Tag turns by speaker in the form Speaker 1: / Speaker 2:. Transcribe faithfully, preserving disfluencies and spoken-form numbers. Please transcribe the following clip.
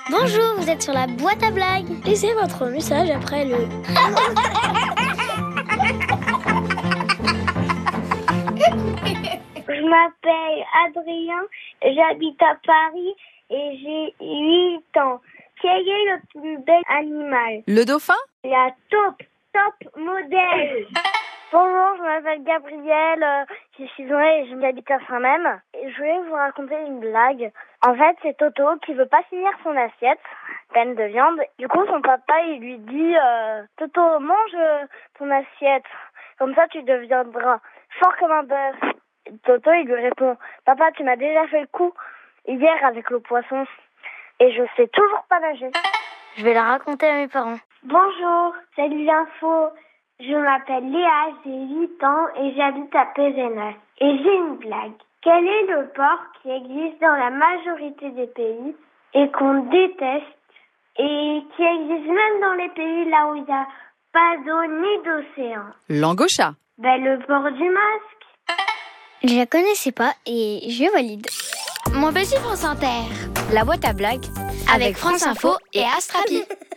Speaker 1: Bonjour, vous êtes sur la boîte à blagues. Laissez votre message après le...
Speaker 2: Je m'appelle Adrien, j'habite à Paris et j'ai huit ans. Quel est le plus bel animal?
Speaker 3: Le dauphin?
Speaker 2: La taupe, top modèle. Bonjour, je m'appelle Gabrielle, euh, je suis Zoé et j'habite à Saint-Même. Et je voulais vous raconter une blague. En fait, c'est Toto qui veut pas finir son assiette pleine de viande. Du coup, son papa, il lui dit euh, « Toto, mange euh, ton assiette, comme ça tu deviendras fort comme un bœuf. » Toto, il lui répond « Papa, tu m'as déjà fait le coup hier avec le poisson et je sais toujours pas nager. »
Speaker 1: Je vais la raconter à mes parents.
Speaker 2: Bonjour, salut l'info. Je m'appelle Léa, j'ai huit ans et j'habite à Pézenas. Et j'ai une blague. Quel est le porc qui existe dans la majorité des pays et qu'on déteste et qui existe même dans les pays là où il n'y a pas d'eau ni d'océan?
Speaker 3: L'angosha.
Speaker 2: Ben le port du masque.
Speaker 1: Je la connaissais pas et je valide.
Speaker 4: Mon petit France Inter.
Speaker 5: La boîte à blagues
Speaker 4: Avec France Info et Astrapi.